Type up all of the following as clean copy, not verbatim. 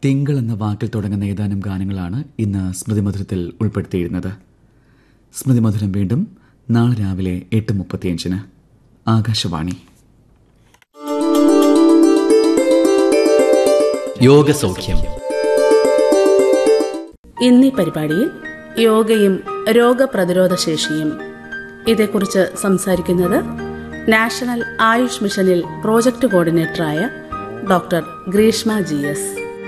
തിങ്കൾ എന്ന വാക്കിൽ തുടങ്ങുന്ന ഏതാനും ഗാനങ്ങളാണ് ഇന്ന് സ്മൃതിമധുരത്തിൽ ഉൾപ്പെടുത്തിയിരുന്നത്. സ്മൃതിമധുരം വീണ്ടും നാളെ രാവിലെ 8:35. ആകാശവാണി. യോഗസൗഖ്യം. ഇന്നീ പരിപാടിയിൽ യോഗയും രോഗപ്രതിരോധ ശേഷിയും ഇതേക്കുറിച്ച് സംസാരിക്കുന്നത് നാഷണൽ ആയുഷ് മിഷനിൽ പ്രോജക്ട് കോർഡിനേറ്ററായ ഡോക്ടർ ഗ്രീഷ്മ GS.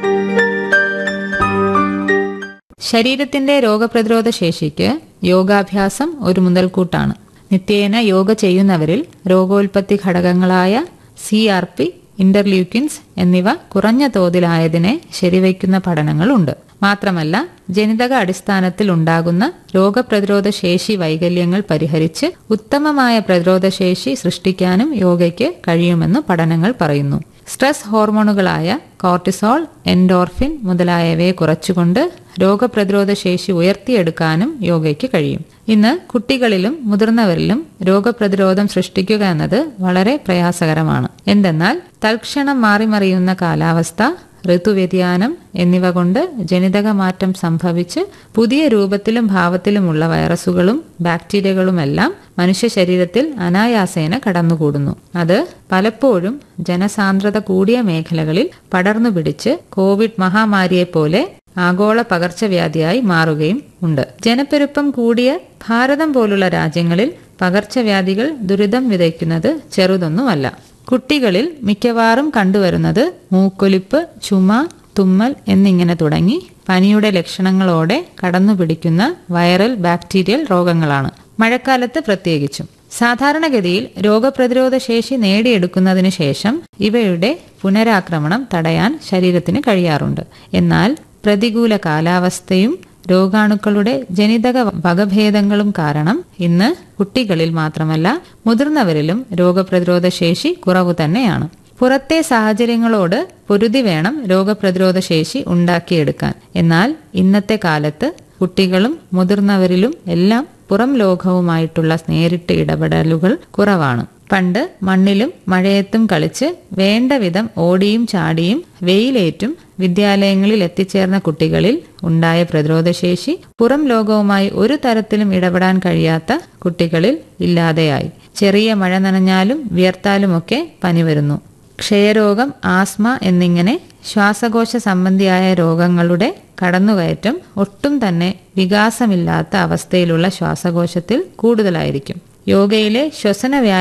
ശരീരത്തിന്റെ രോഗപ്രതിരോധ ശേഷിക്ക് യോഗാഭ്യാസം ഒരു മുതൽക്കൂട്ടാണ്. നിത്യേന യോഗ ചെയ്യുന്നവരിൽ രോഗോൽപത്തി ഘടകങ്ങളായ CRP, ഇന്റർലൂക്കിൻസ് എന്നിവ കുറഞ്ഞ തോതിലായതിനെ ശരിവയ്ക്കുന്ന പഠനങ്ങളുണ്ട്. മാത്രമല്ല, ജനിതക അടിസ്ഥാനത്തിൽ ഉണ്ടാകുന്ന രോഗപ്രതിരോധ ശേഷി വൈകല്യങ്ങൾ പരിഹരിച്ച് ഉത്തമമായ പ്രതിരോധ ശേഷി സൃഷ്ടിക്കാനും യോഗയ്ക്ക് കഴിയുമെന്ന് പഠനങ്ങൾ പറയുന്നു. സ്ട്രെസ് ഹോർമോണുകളായ കോർട്ടിസോൾ, എൻഡോർഫിൻ മുതലായവയെ കുറച്ചുകൊണ്ട് രോഗപ്രതിരോധ ശേഷി ഉയർത്തിയെടുക്കാനും യോഗയ്ക്ക് കഴിയും. ഇന്ന് കുട്ടികളിലും മുതിർന്നവരിലും രോഗപ്രതിരോധം സൃഷ്ടിക്കുക എന്നത് വളരെ പ്രയാസകരമാണ്. എന്തെന്നാൽ തൽക്ഷണം മാറിമറിയുന്ന കാലാവസ്ഥ, ഋതുവ്യതിയാനം എന്നിവ കൊണ്ട് ജനിതക മാറ്റം സംഭവിച്ച് പുതിയ രൂപത്തിലും ഭാവത്തിലുമുള്ള വൈറസുകളും ബാക്ടീരിയകളുമെല്ലാം മനുഷ്യ ശരീരത്തിൽ അനായാസേന കടന്നുകൂടുന്നു. അത് പലപ്പോഴും ജനസാന്ദ്രത കൂടിയ മേഖലകളിൽ പടർന്നു പിടിച്ച് കോവിഡ് മഹാമാരിയെപ്പോലെ ആഗോള പകർച്ചവ്യാധിയായി മാറുകയും ഉണ്ട്. ജനപ്പെരുപ്പം കൂടിയ ഭാരതം പോലുള്ള രാജ്യങ്ങളിൽ പകർച്ചവ്യാധികൾ ദുരിതം വിതയ്ക്കുന്നത് ചെറുതൊന്നുമല്ല. കുട്ടികളിൽ മിക്കവാറും കണ്ടുവരുന്നത് മൂക്കൊലിപ്പ്, ചുമ, തുമ്മൽ എന്നിങ്ങനെ തുടങ്ങി പനിയുടെ ലക്ഷണങ്ങളോടെ കടന്നുപിടിക്കുന്ന വൈറൽ ബാക്ടീരിയൽ രോഗങ്ങളാണ്. മഴക്കാലത്ത് പ്രത്യേകിച്ചും. സാധാരണഗതിയിൽ രോഗപ്രതിരോധ ശേഷി നേടിയെടുക്കുന്നതിന് ശേഷം ഇവയുടെ പുനരാക്രമണം തടയാൻ ശരീരത്തിന് കഴിയാറുണ്ട്. എന്നാൽ പ്രതികൂല കാലാവസ്ഥയും രോഗാണുക്കളുടെ ജനിതക വകഭേദങ്ങളും കാരണം ഇന്ന് കുട്ടികളിൽ മാത്രമല്ല മുതിർന്നവരിലും രോഗപ്രതിരോധ ശേഷി കുറവ് തന്നെയാണ്. പുറത്തെ സാഹചര്യങ്ങളോട് പൊരുതി വേണം രോഗപ്രതിരോധ ശേഷി ഉണ്ടാക്കിയെടുക്കാൻ. എന്നാൽ ഇന്നത്തെ കാലത്ത് കുട്ടികളും മുതിർന്നവരിലും എല്ലാം പുറം ലോകവുമായിട്ടുള്ള നേരിട്ട് ഇടപെടലുകൾ കുറവാണ്. പണ്ട് മണ്ണിലും മഴയത്തും കളിച്ച് വേണ്ട വിധം ഓടിയും ചാടിയും വെയിലേറ്റും വിദ്യാലയങ്ങളിൽ എത്തിച്ചേർന്ന കുട്ടികളിൽ ഉണ്ടായ പ്രതിരോധശേഷി പുറം ലോകവുമായി ഒരു തരത്തിലും ഇടപെടാൻ കഴിയാത്ത കുട്ടികളിൽ ഇല്ലാതെയായി. ചെറിയ മഴ നനഞ്ഞാലും വിയർത്താലുമൊക്കെ പനി വരുന്നു. ക്ഷയരോഗം, ആസ്മ എന്നിങ്ങനെ ശ്വാസകോശ സംബന്ധിയായ രോഗങ്ങളുടെ കടന്നുകയറ്റം ഒട്ടും തന്നെ വികാസമില്ലാത്ത അവസ്ഥയിലുള്ള ശ്വാസകോശത്തിൽ കൂടുതലായിരിക്കും. യോഗയിലെ ശ്വസന